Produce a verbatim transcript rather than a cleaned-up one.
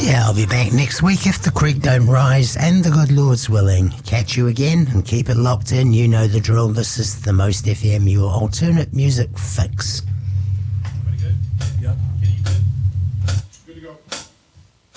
Yeah, I'll be back next week if the creek don't rise and the good Lord's willing. Catch you again and keep it locked in. You know the drill. This is the Most F M, your alternate music fix.